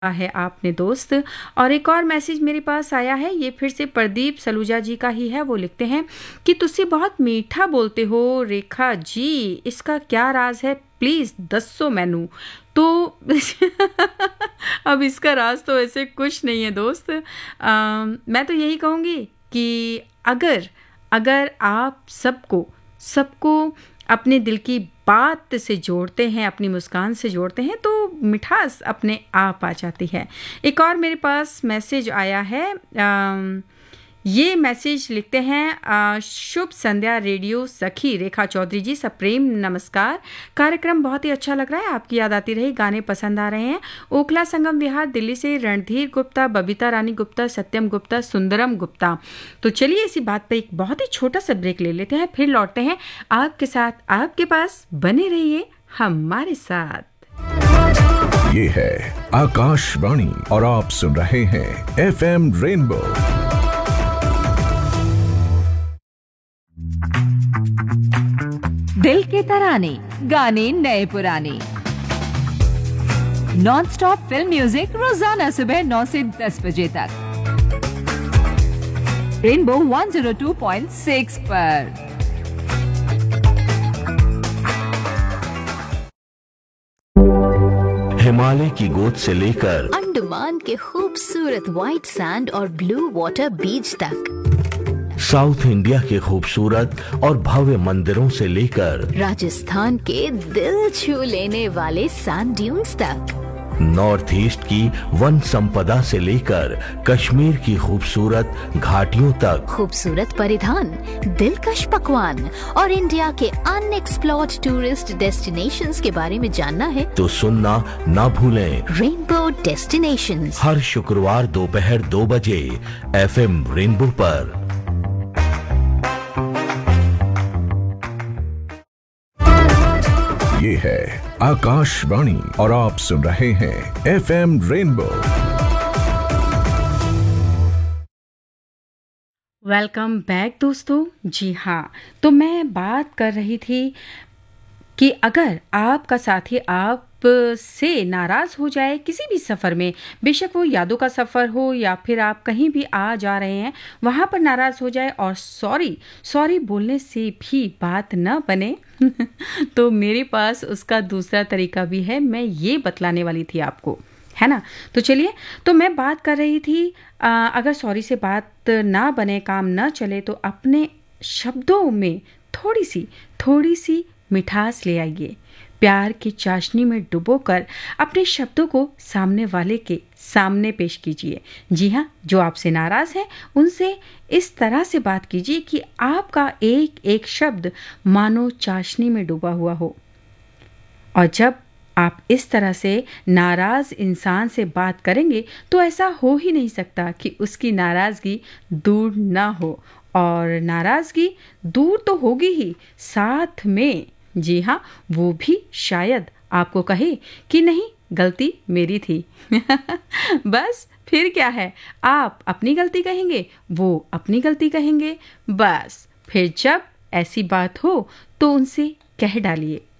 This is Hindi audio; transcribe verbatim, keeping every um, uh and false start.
है आपने दोस्त। और एक और मैसेज मेरे पास आया है, ये फिर से प्रदीप सलूजा जी का ही है। वो लिखते हैं कि तुसी बहुत मीठा बोलते हो रेखा जी, इसका क्या राज है, प्लीज़ दसो मैनू। तो अब इसका राज तो ऐसे कुछ नहीं है दोस्त। आ, मैं तो यही कहूँगी कि अगर अगर आप सबको सबको अपने दिल की बात से जोड़ते हैं, अपनी मुस्कान से जोड़ते हैं, तो मिठास अपने आप आ जाती है। एक और मेरे पास मैसेज आया है। आ, ये मैसेज लिखते हैं, आ, शुभ संध्या रेडियो सखी रेखा चौधरी जी, सप्रेम नमस्कार। कार्यक्रम बहुत ही अच्छा लग रहा है, आपकी याद आती रही, गाने पसंद आ रहे हैं। ओखला संगम विहार दिल्ली से रणधीर गुप्ता, बबीता रानी गुप्ता, सत्यम गुप्ता, सुंदरम गुप्ता। तो चलिए इसी बात पे एक बहुत ही छोटा सा ब्रेक ले लेते हैं, फिर लौटते हैं आपके साथ, आपके पास। बने रहिए हमारे साथ। ये है आकाशवाणी और आप सुन रहे हैं एफ एम रेनबो। दिल के तराने, गाने नए पुराने, नॉन स्टॉप फिल्म म्यूजिक रोजाना सुबह नौ से दस बजे तक rainbow one zero two point six पर। हिमालय की गोद से लेकर अंडमान के खूबसूरत व्हाइट सैंड और ब्लू वाटर बीच तक, साउथ इंडिया के खूबसूरत और भव्य मंदिरों से लेकर राजस्थान के दिल छू लेने वाले सैंड ड्यून्स तक, नॉर्थ ईस्ट की वन संपदा से लेकर कश्मीर की खूबसूरत घाटियों तक, खूबसूरत परिधान, दिलकश पकवान और इंडिया के अनएक्सप्लोर्ड टूरिस्ट डेस्टिनेशंस के बारे में जानना है तो सुनना ना भूलें रेनबो डेस्टिनेशंस, हर शुक्रवार दोपहर दो बजे एफ एम रेनबो पर। ये है आकाशवाणी और आप सुन रहे हैं F M rainbow. Welcome back दोस्तों। जी हाँ, तो मैं बात कर रही थी कि अगर आपका साथी आप से नाराज़ हो जाए किसी भी सफ़र में, बेशक वो यादों का सफ़र हो या फिर आप कहीं भी आ जा रहे हैं वहाँ पर नाराज़ हो जाए और सॉरी सॉरी बोलने से भी बात न बने तो मेरे पास उसका दूसरा तरीका भी है, मैं ये बतलाने वाली थी आपको, है ना। तो चलिए, तो मैं बात कर रही थी आ, अगर सॉरी से बात ना बने, काम ना चले, तो अपने शब्दों में थोड़ी सी थोड़ी सी मिठास ले आइए। प्यार की चाशनी में डुबोकर अपने शब्दों को सामने वाले के सामने पेश कीजिए। जी हाँ, जो आपसे नाराज़ हैं उनसे इस तरह से बात कीजिए कि आपका एक एक शब्द मानो चाशनी में डूबा हुआ हो। और जब आप इस तरह से नाराज़ इंसान से बात करेंगे तो ऐसा हो ही नहीं सकता कि उसकी नाराज़गी दूर ना हो, और नाराज़गी दूर तो होगी ही, साथ में जी हाँ वो भी शायद आपको कहे कि नहीं गलती मेरी थी बस फिर क्या है, आप अपनी गलती कहेंगे, वो अपनी गलती कहेंगे। बस फिर जब ऐसी बात हो तो उनसे कह डालिए